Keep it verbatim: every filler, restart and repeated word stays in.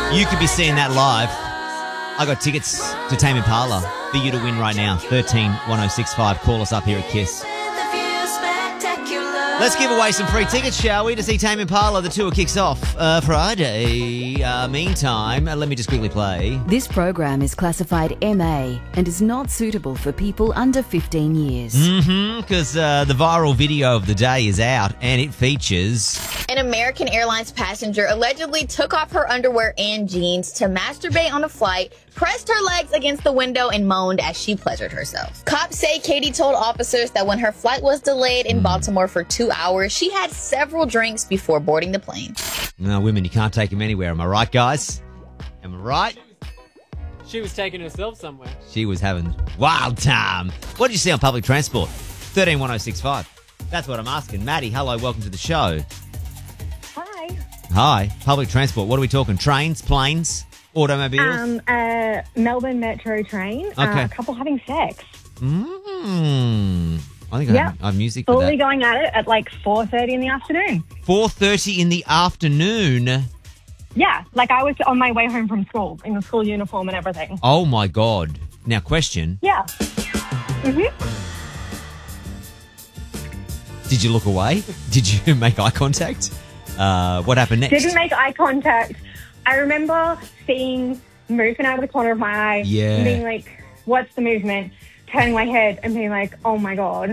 You could be seeing that live. I got tickets to Tame Impala for you to win right now. thirteen one oh six five. Call us up here at Kiss. Let's give away some free tickets, shall we, to see Tame Impala. The tour kicks off uh, Friday. Uh, meantime, uh, let me just quickly play. This program is classified M A and is not suitable for people under fifteen years. Mm-hmm, because uh, the viral video of the day is out and it features... An American Airlines passenger allegedly took off her underwear and jeans to masturbate on a flight, pressed her legs against the window, and moaned as she pleasured herself. Cops say Katie told officers that when her flight was delayed in Baltimore for two hours, she had several drinks before boarding the plane. No, women, you can't take them anywhere. Am I right, guys? Am I right? She was taking herself somewhere. She was having wild time. What did you see on public transport? thirteen one oh six five. That's what I'm asking. Maddie, hello, welcome to the show. Hi. Hi. Public transport. What are we talking? Trains, planes, automobiles? Um, a Melbourne Metro train. Okay. Uh, a couple having sex. Mm. I think I, Yep. have, I have music for Fully that. going at it at like four thirty in the afternoon. four thirty in the afternoon. Yeah, like I was on my way home from school in the school uniform and everything. Oh, my God. Now, question. Yeah. Mm-hmm. Did you look away? Did you make eye contact? Uh, what happened next? Didn't make eye contact. I remember seeing movement out of the corner of my eye Yeah. and being like, what's the movement? Turning my head and being like, oh my God.